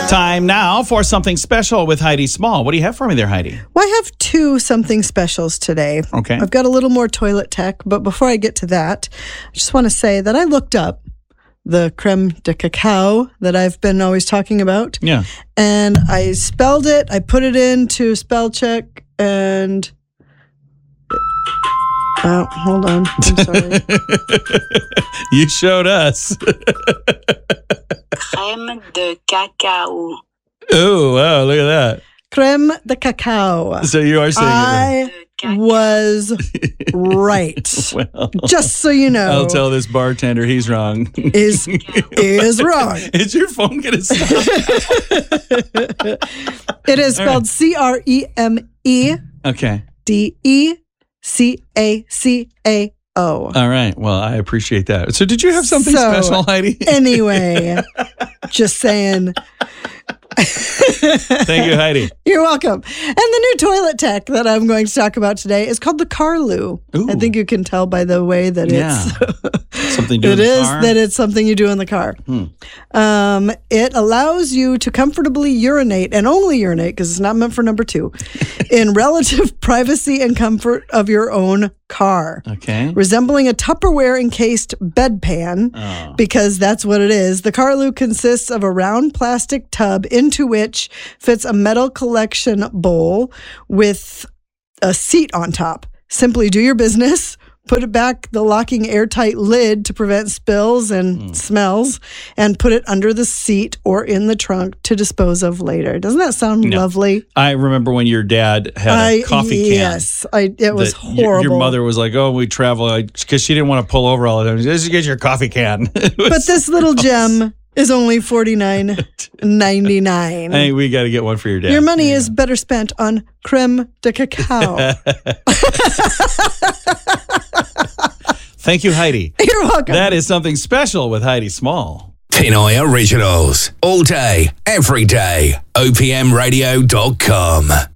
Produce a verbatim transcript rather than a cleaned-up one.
Time now for something special with Heidi Small. What do you have for me there, Heidi? Well, I have two something specials today. Okay. I've got a little more toilet tech, but before I get to that, I just want to say that I looked up the creme de cacao that I've been always talking about. Yeah. And I spelled it. I put it into spell check and... Oh, hold on. I'm sorry. You showed us. Crème de cacao. Oh, wow. Look at that. Creme de cacao. So you are saying I was right. Well, Just so you know. I'll tell this bartender he's wrong. Is is wrong. Is your phone going to stop? It is spelled C R E M E Okay. D E C A C A O. All right. Well, I appreciate that. So did you have something So, special, Heidi? Anyway, just saying. Thank you, Heidi. You're welcome. And the new toilet tech that I'm going to talk about today is called the Carloo. Ooh. I think you can tell by the way that Yeah. it's Something to do it in the is car? that it's something you do in the car. Hmm. Um, it allows you to comfortably urinate and only urinate because it's not meant for number two in relative privacy and comfort of your own car. Okay. Resembling a Tupperware encased bedpan, Oh. because that's what it is. The Carloo consists of a round plastic tub into which fits a metal collection bowl with a seat on top. Simply do your business. Put it back the locking airtight lid to prevent spills and Mm. smells, and put it under the seat or in the trunk to dispose of later. Doesn't that sound No. lovely? I remember when your dad had a I, coffee can. Yes, I, it was that your- horrible. Your mother was like, "Oh, we travel," because she didn't want to pull over all the time. Just get your coffee can. It was But this little gem is only forty-nine ninety-nine. Hey, we got to get one for your dad. Your money There you is better spent on creme de cacao. Thank you, Heidi. You're welcome. That is something special with Heidi Small. Pinoy Originals. All day, every day. O P M radio dot com.